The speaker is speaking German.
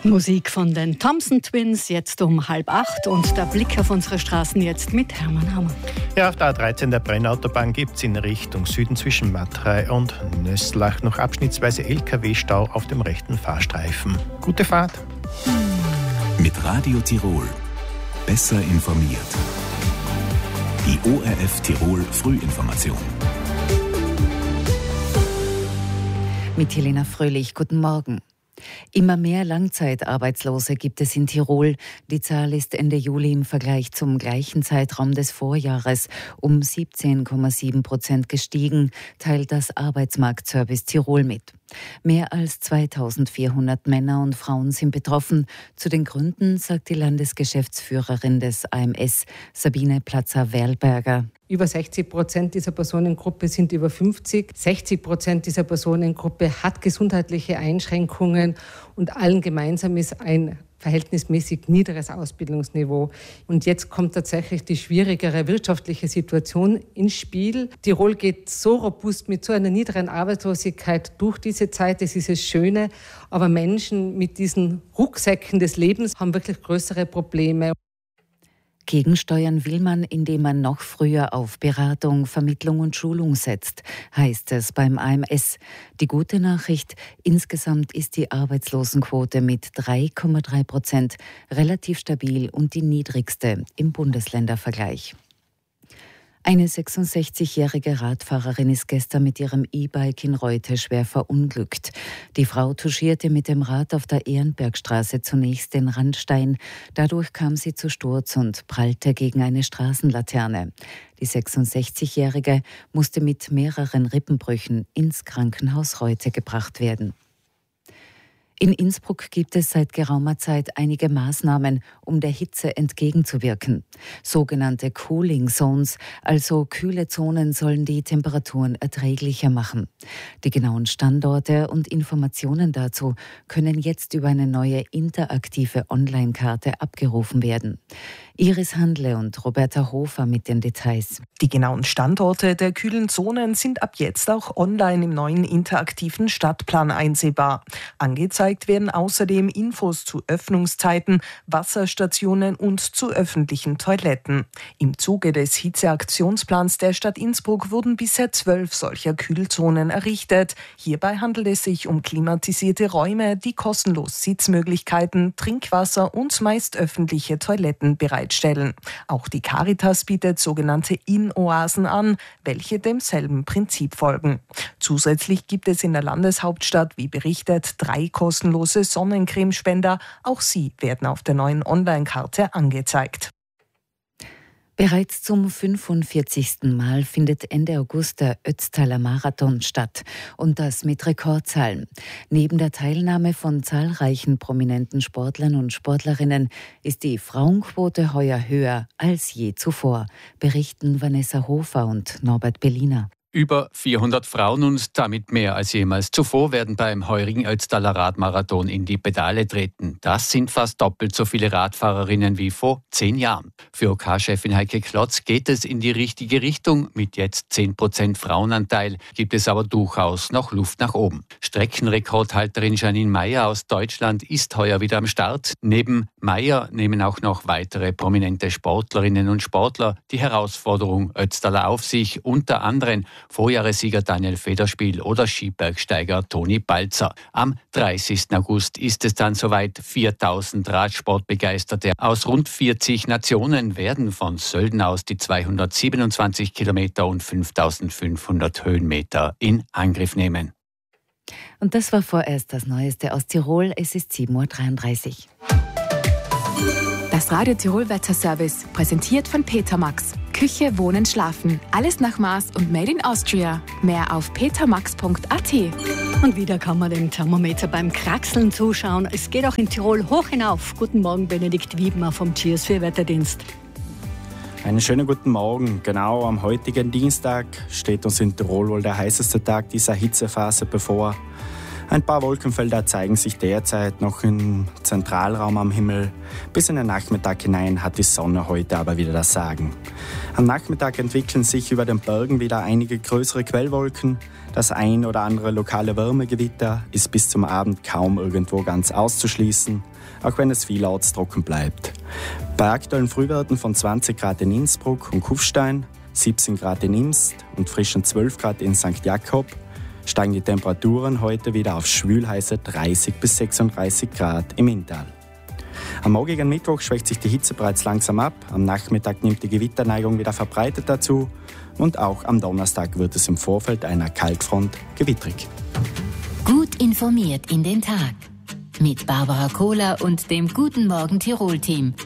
Musik von den Thompson Twins, jetzt um 7:30 und der Blick auf unsere Straßen jetzt mit Hermann Hammer. Ja, auf der A13 der Brennautobahn gibt es in Richtung Süden zwischen Matrei und Nösslach noch abschnittsweise LKW-Stau auf dem rechten Fahrstreifen. Gute Fahrt. Mit Radio Tirol. Besser informiert. Die ORF Tirol Frühinformation. Mit Helena Fröhlich, guten Morgen. Immer mehr Langzeitarbeitslose gibt es in Tirol. Die Zahl ist Ende Juli im Vergleich zum gleichen Zeitraum des Vorjahres um 17,7% gestiegen, teilt das Arbeitsmarktservice Tirol mit. Mehr als 2400 Männer und Frauen sind betroffen. Zu den Gründen sagt die Landesgeschäftsführerin des AMS, Sabine Platzer-Werlberger. Über 60% dieser Personengruppe sind über 50. 60% dieser Personengruppe hat gesundheitliche Einschränkungen und allen gemeinsam ist ein verhältnismäßig niederes Ausbildungsniveau. Und jetzt kommt tatsächlich die schwierigere wirtschaftliche Situation ins Spiel. Tirol geht so robust mit so einer niedrigen Arbeitslosigkeit durch diese Zeit. Das ist das Schöne. Aber Menschen mit diesen Rucksäcken des Lebens haben wirklich größere Probleme. Gegensteuern will man, indem man noch früher auf Beratung, Vermittlung und Schulung setzt, heißt es beim AMS. Die gute Nachricht, insgesamt ist die Arbeitslosenquote mit 3,3% relativ stabil und die niedrigste im Bundesländervergleich. Eine 66-jährige Radfahrerin ist gestern mit ihrem E-Bike in Reute schwer verunglückt. Die Frau touchierte mit dem Rad auf der Ehrenbergstraße zunächst den Randstein. Dadurch kam sie zu Sturz und prallte gegen eine Straßenlaterne. Die 66-jährige musste mit mehreren Rippenbrüchen ins Krankenhaus Reute gebracht werden. In Innsbruck gibt es seit geraumer Zeit einige Maßnahmen, um der Hitze entgegenzuwirken. Sogenannte Cooling Zones, also kühle Zonen, sollen die Temperaturen erträglicher machen. Die genauen Standorte und Informationen dazu können jetzt über eine neue interaktive Online-Karte abgerufen werden. Iris Handle und Roberta Hofer mit den Details. Die genauen Standorte der kühlen Zonen sind ab jetzt auch online im neuen interaktiven Stadtplan einsehbar. Angezeigt werden außerdem Infos zu Öffnungszeiten, Wasserstationen und zu öffentlichen Toiletten. Im Zuge des Hitzeaktionsplans der Stadt Innsbruck wurden bisher 12 solcher Kühlzonen errichtet. Hierbei handelt es sich um klimatisierte Räume, die kostenlos Sitzmöglichkeiten, Trinkwasser und meist öffentliche Toiletten bereitstellen. Auch die Caritas bietet sogenannte In-Oasen an, welche demselben Prinzip folgen. Zusätzlich gibt es in der Landeshauptstadt, wie berichtet, 3 kostenlose Sonnencremespender. Auch sie werden auf der neuen Online-Karte angezeigt. Bereits zum 45. Mal findet Ende August der Ötztaler Marathon statt und das mit Rekordzahlen. Neben der Teilnahme von zahlreichen prominenten Sportlern und Sportlerinnen ist die Frauenquote heuer höher als je zuvor, berichten Vanessa Hofer und Norbert Belliner. Über 400 Frauen und damit mehr als jemals zuvor werden beim heurigen Ötztaler Radmarathon in die Pedale treten. Das sind fast doppelt so viele Radfahrerinnen wie vor 10 Jahren. Für OK-Chefin Heike Klotz geht es in die richtige Richtung. Mit jetzt 10% Frauenanteil gibt es aber durchaus noch Luft nach oben. Streckenrekordhalterin Janine Meyer aus Deutschland ist heuer wieder am Start. Neben Meyer nehmen auch noch weitere prominente Sportlerinnen und Sportler die Herausforderung Ötztaler auf sich, unter anderem Vorjahressieger Daniel Federspiel oder Skibergsteiger Toni Balzer. Am 30. August ist es dann soweit. 4000 Radsportbegeisterte aus rund 40 Nationen werden von Sölden aus die 227 Kilometer und 5500 Höhenmeter in Angriff nehmen. Und das war vorerst das Neueste aus Tirol. Es ist 7:33 Uhr. Das Radio Tirol Wetterservice, präsentiert von Petermax. Küche, Wohnen, Schlafen. Alles nach Maß und made in Austria. Mehr auf petermax.at. Und wieder kann man dem Thermometer beim Kraxeln zuschauen. Es geht auch in Tirol hoch hinauf. Guten Morgen, Benedikt Wiedmer vom Cheers für Wetterdienst. Einen schönen guten Morgen. Genau am heutigen Dienstag steht uns in Tirol wohl der heißeste Tag dieser Hitzephase bevor. Ein paar Wolkenfelder zeigen sich derzeit noch im Zentralraum am Himmel. Bis in den Nachmittag hinein hat die Sonne heute aber wieder das Sagen. Am Nachmittag entwickeln sich über den Bergen wieder einige größere Quellwolken. Das ein oder andere lokale Wärmegewitter ist bis zum Abend kaum irgendwo ganz auszuschließen, auch wenn es vielerorts trocken bleibt. Bei aktuellen Frühwerten von 20 Grad in Innsbruck und Kufstein, 17 Grad in Imst und frischen 12 Grad in St. Jakob steigen die Temperaturen heute wieder auf schwülheiße 30 bis 36 Grad im Inntal. Am morgigen Mittwoch schwächt sich die Hitze bereits langsam ab. Am Nachmittag nimmt die Gewitterneigung wieder verbreitet dazu. Und auch am Donnerstag wird es im Vorfeld einer Kaltfront gewittrig. Gut informiert in den Tag. Mit Barbara Kohler und dem Guten Morgen Tirol-Team.